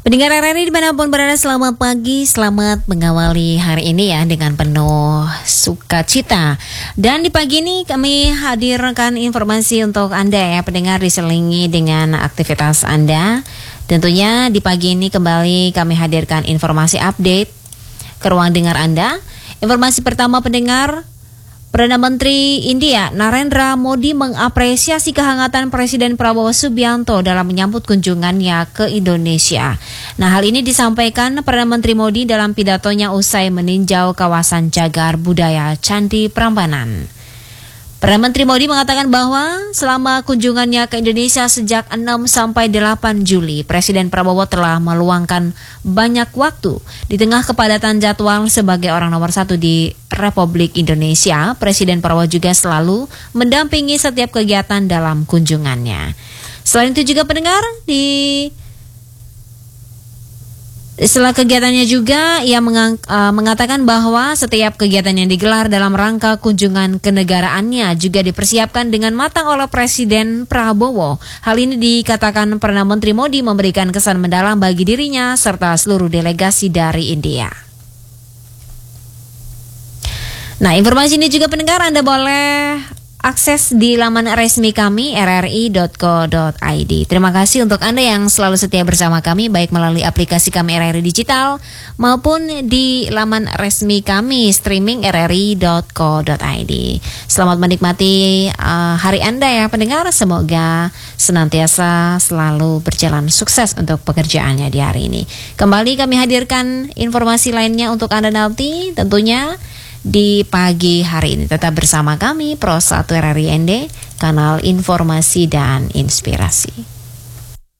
Pendengar RRI dimanapun berada, selamat pagi, selamat mengawali hari ini ya dengan penuh sukacita. Dan di pagi ini kami hadirkan informasi untuk Anda ya pendengar, diselingi dengan aktivitas Anda. Tentunya di pagi ini kembali kami hadirkan informasi update ke ruang dengar Anda. Informasi pertama pendengar, Perdana Menteri India Narendra Modi mengapresiasi kehangatan Presiden Prabowo Subianto dalam menyambut kunjungannya ke Indonesia. Nah, hal ini disampaikan Perdana Menteri Modi dalam pidatonya usai meninjau kawasan cagar budaya Candi Prambanan. Perdana Menteri Modi mengatakan bahwa selama kunjungannya ke Indonesia sejak 6 sampai 8 Juli, Presiden Prabowo telah meluangkan banyak waktu di tengah kepadatan jadwal sebagai orang nomor 1 di Republik Indonesia. Presiden Prabowo juga selalu mendampingi setiap kegiatan dalam kunjungannya. Selain itu juga pendengar, setelah kegiatannya juga, ia mengatakan bahwa setiap kegiatan yang digelar dalam rangka kunjungan kenegaraannya juga dipersiapkan dengan matang oleh Presiden Prabowo. Hal ini dikatakan Perdana Menteri Modi memberikan kesan mendalam bagi dirinya serta seluruh delegasi dari India. Nah, informasi ini juga pendengar Anda boleh akses di laman resmi kami rri.co.id. Terima kasih untuk Anda yang selalu setia bersama kami baik melalui aplikasi kami RRI Digital maupun di laman resmi kami streaming rri.co.id. Selamat menikmati hari Anda ya pendengar. Semoga senantiasa selalu berjalan sukses untuk pekerjaannya di hari ini. Kembali kami hadirkan informasi lainnya untuk Anda nanti tentunya di pagi hari ini. Tetap bersama kami Pro 1 RRI ND, kanal informasi dan inspirasi.